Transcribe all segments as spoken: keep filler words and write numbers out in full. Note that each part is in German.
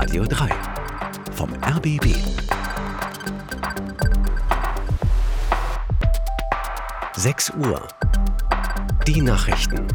Radio drei vom R B B. sechs Uhr. Die Nachrichten.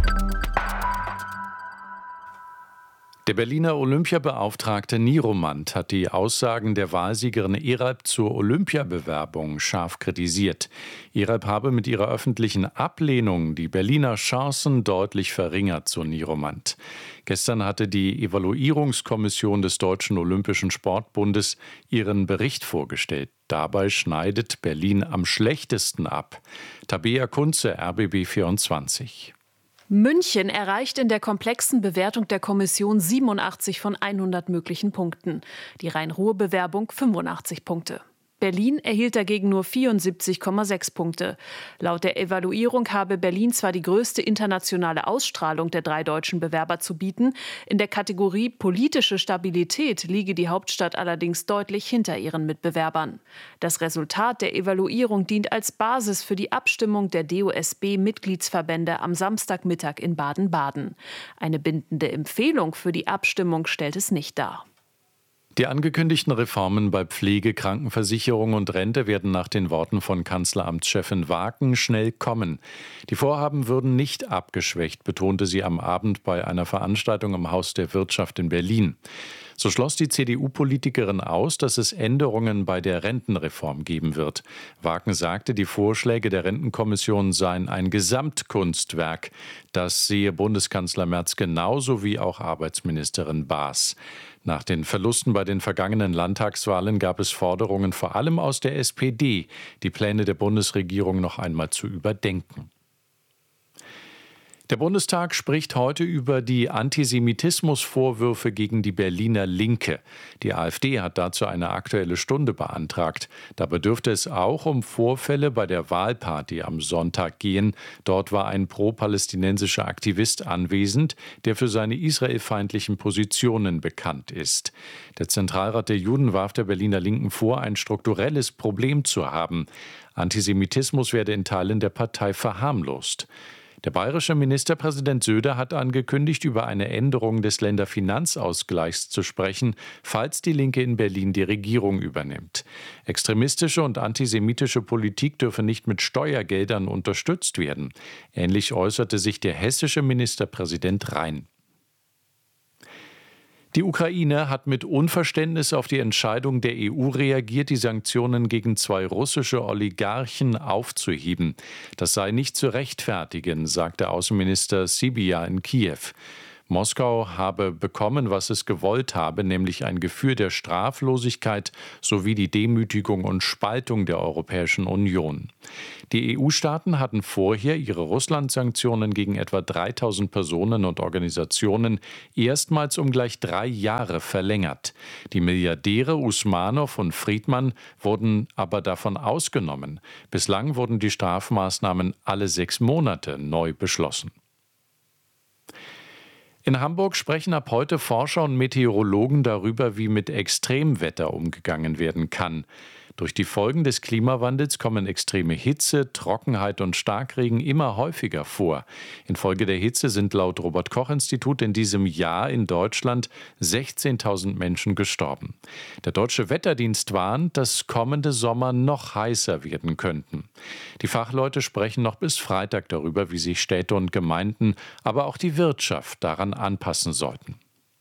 Der Berliner Olympiabeauftragte Niromant hat die Aussagen der Wahlsiegerin Eralp zur Olympiabewerbung scharf kritisiert. Eralp habe mit ihrer öffentlichen Ablehnung die Berliner Chancen deutlich verringert, so Niromant. Gestern hatte die Evaluierungskommission des Deutschen Olympischen Sportbundes ihren Bericht vorgestellt. Dabei schneidet Berlin am schlechtesten ab. Tabea Kunze, R B B vierundzwanzig. München erreicht in der komplexen Bewertung der Kommission siebenundachtzig von hundert möglichen Punkten. Die Rhein-Ruhr-Bewerbung fünfundachtzig Punkte. Berlin erhielt dagegen nur vierundsiebzig Komma sechs Punkte. Laut der Evaluierung habe Berlin zwar die größte internationale Ausstrahlung der drei deutschen Bewerber zu bieten, in der Kategorie politische Stabilität liege die Hauptstadt allerdings deutlich hinter ihren Mitbewerbern. Das Resultat der Evaluierung dient als Basis für die Abstimmung der D O S B-Mitgliedsverbände am Samstagmittag in Baden-Baden. Eine bindende Empfehlung für die Abstimmung stellt es nicht dar. Die angekündigten Reformen bei Pflege, Krankenversicherung und Rente werden nach den Worten von Kanzleramtschefin Waken schnell kommen. Die Vorhaben würden nicht abgeschwächt, betonte sie am Abend bei einer Veranstaltung im Haus der Wirtschaft in Berlin. So schloss die C D U-Politikerin aus, dass es Änderungen bei der Rentenreform geben wird. Waken sagte, die Vorschläge der Rentenkommission seien ein Gesamtkunstwerk. Das sehe Bundeskanzler Merz genauso wie auch Arbeitsministerin Baas. Nach den Verlusten bei den vergangenen Landtagswahlen gab es Forderungen vor allem aus der S P D, die Pläne der Bundesregierung noch einmal zu überdenken. Der Bundestag spricht heute über die Antisemitismusvorwürfe gegen die Berliner Linke. Die AfD hat dazu eine Aktuelle Stunde beantragt. Dabei dürfte es auch um Vorfälle bei der Wahlparty am Sonntag gehen. Dort war ein pro-palästinensischer Aktivist anwesend, der für seine israelfeindlichen Positionen bekannt ist. Der Zentralrat der Juden warf der Berliner Linken vor, ein strukturelles Problem zu haben. Antisemitismus werde in Teilen der Partei verharmlost. Der bayerische Ministerpräsident Söder hat angekündigt, über eine Änderung des Länderfinanzausgleichs zu sprechen, falls die Linke in Berlin die Regierung übernimmt. Extremistische und antisemitische Politik dürfe nicht mit Steuergeldern unterstützt werden. Ähnlich äußerte sich der hessische Ministerpräsident Rhein. Die Ukraine hat mit Unverständnis auf die Entscheidung der E U reagiert, die Sanktionen gegen zwei russische Oligarchen aufzuheben. Das sei nicht zu rechtfertigen, sagte Außenminister Sybiha in Kiew. Moskau habe bekommen, was es gewollt habe, nämlich ein Gefühl der Straflosigkeit sowie die Demütigung und Spaltung der Europäischen Union. Die E U-Staaten hatten vorher ihre Russland-Sanktionen gegen etwa dreitausend Personen und Organisationen erstmals um gleich drei Jahre verlängert. Die Milliardäre Usmanow und Friedman wurden aber davon ausgenommen. Bislang wurden die Strafmaßnahmen alle sechs Monate neu beschlossen. In Hamburg sprechen ab heute Forscher und Meteorologen darüber, wie mit Extremwetter umgegangen werden kann. Durch die Folgen des Klimawandels kommen extreme Hitze, Trockenheit und Starkregen immer häufiger vor. Infolge der Hitze sind laut Robert-Koch-Institut in diesem Jahr in Deutschland sechzehntausend Menschen gestorben. Der Deutsche Wetterdienst warnt, dass kommende Sommer noch heißer werden könnten. Die Fachleute sprechen noch bis Freitag darüber, wie sich Städte und Gemeinden, aber auch die Wirtschaft daran anpassen sollten.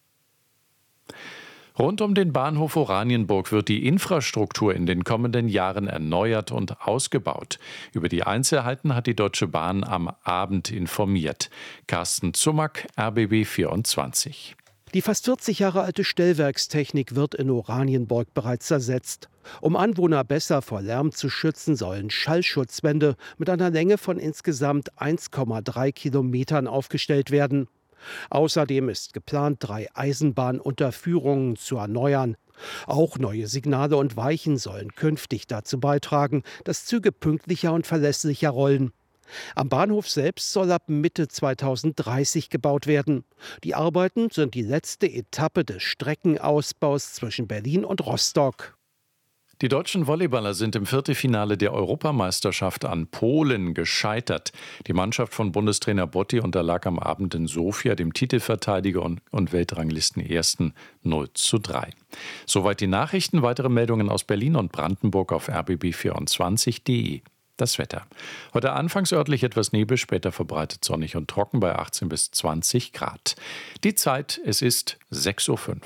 Rund um den Bahnhof Oranienburg wird die Infrastruktur in den kommenden Jahren erneuert und ausgebaut. Über die Einzelheiten hat die Deutsche Bahn am Abend informiert. Carsten Zumack, R B B vierundzwanzig. Die fast vierzig Jahre alte Stellwerkstechnik wird in Oranienburg bereits ersetzt. Um Anwohner besser vor Lärm zu schützen, sollen Schallschutzwände mit einer Länge von insgesamt eins Komma drei Kilometern aufgestellt werden. Außerdem ist geplant, drei Eisenbahnunterführungen zu erneuern. Auch neue Signale und Weichen sollen künftig dazu beitragen, dass Züge pünktlicher und verlässlicher rollen. Am Bahnhof selbst soll ab Mitte zweitausenddreißig gebaut werden. Die Arbeiten sind die letzte Etappe des Streckenausbaus zwischen Berlin und Rostock. Die deutschen Volleyballer sind im Viertelfinale der Europameisterschaft an Polen gescheitert. Die Mannschaft von Bundestrainer Botti unterlag am Abend in Sofia dem Titelverteidiger und, und Weltranglistenersten null zu drei. Soweit die Nachrichten. Weitere Meldungen aus Berlin und Brandenburg auf r b b vierundzwanzig punkt d e. Das Wetter. Heute anfangs örtlich etwas Nebel, später verbreitet sonnig und trocken bei achtzehn bis zwanzig Grad. Die Zeit, es ist sechs Uhr fünf.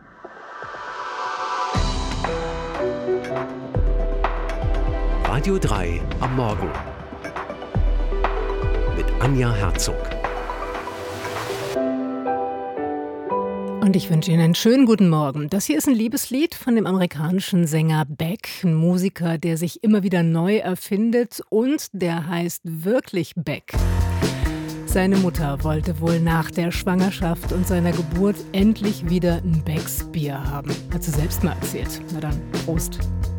Radio drei am Morgen mit Anja Herzog. Und ich wünsche Ihnen einen schönen guten Morgen. Das hier ist ein Liebeslied von dem amerikanischen Sänger Beck, ein Musiker, der sich immer wieder neu erfindet und der heißt wirklich Beck. Seine Mutter wollte wohl nach der Schwangerschaft und seiner Geburt endlich wieder ein Becks Bier haben. Hat sie selbst mal erzählt. Na dann, Prost.